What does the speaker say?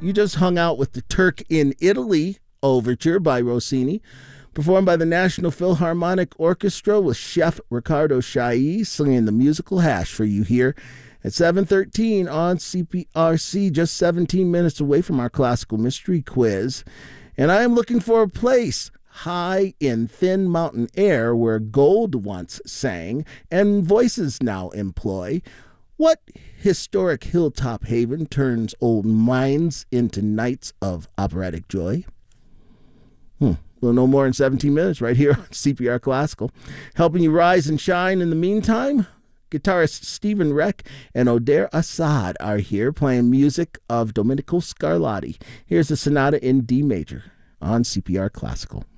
You just hung out with the Turk in Italy Overture by Rossini, performed by the National Philharmonic Orchestra with Chef Ricardo Chailly singing the musical hash for you here at 7:13 on CPRC, just 17 minutes away from our classical mystery quiz. And I am looking for a place high in thin mountain air where gold once sang and voices now employ. What historic hilltop haven turns old minds into nights of operatic joy? Well, no more in 17 minutes right here on CPR Classical. Helping you rise and shine in the meantime, guitarist Stephen Reck and Oder Assad are here playing music of Domenico Scarlatti. Here's a sonata in D major on CPR Classical.